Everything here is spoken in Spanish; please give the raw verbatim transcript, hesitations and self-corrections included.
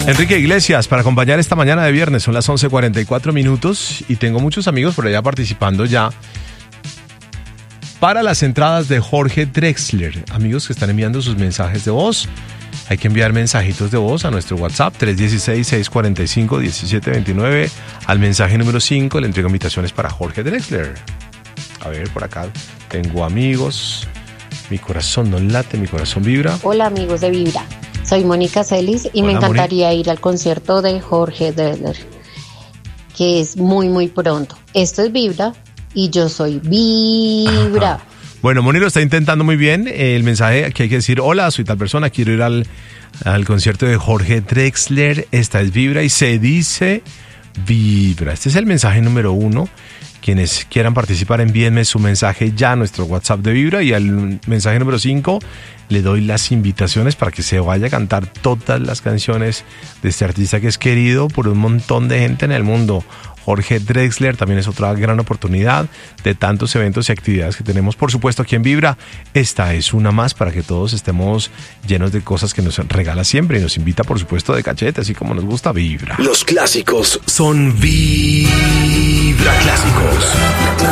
Enrique Iglesias, para acompañar esta mañana de viernes, son las once cuarenta y cuatro minutos y tengo muchos amigos por allá participando ya para las entradas de Jorge Drexler. Amigos que están enviando sus mensajes de voz. Hay que enviar mensajitos de voz a nuestro WhatsApp tres uno seis, seis cuatro cinco, uno siete dos nueve. Al mensaje número cinco le entrego invitaciones para Jorge Drexler. A ver, por acá tengo amigos. Mi corazón no late, mi corazón vibra. Hola amigos de Vibra, soy Mónica Celis y Hola, me encantaría Moni. ir al concierto de Jorge Drexler, que es muy muy pronto. Esto es Vibra y yo soy Vibra. Ajá. Bueno, Moni lo está intentando muy bien. El mensaje que hay que decir: hola, soy tal persona, quiero ir al, al concierto de Jorge Drexler. Esta es Vibra y se dice Vibra. Este es el mensaje número uno. Quienes quieran participar, envíenme su mensaje ya a nuestro WhatsApp de Vibra. Y al mensaje número cinco le doy las invitaciones para que se vaya a cantar todas las canciones de este artista que es querido por un montón de gente en el mundo. Jorge Drexler también es otra gran oportunidad de tantos eventos y actividades que tenemos, por supuesto, aquí en Vibra. Esta es una más para que todos estemos llenos de cosas que nos regala siempre y nos invita, por supuesto, de cachete, así como nos gusta Vibra. Los clásicos son Vibra Clásicos.